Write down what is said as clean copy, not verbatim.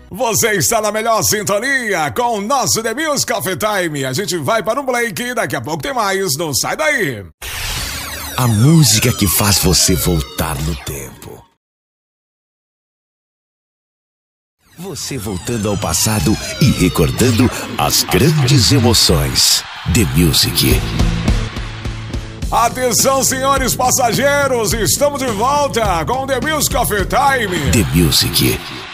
Você está na melhor sintonia com o nosso The Music Coffee Time. A gente vai para um break, daqui a pouco tem mais, não sai daí. A música que faz você voltar no tempo. Você voltando ao passado e recordando as grandes emoções. The Music. Atenção, senhores passageiros, estamos de volta com The Music Coffee Time. The Music.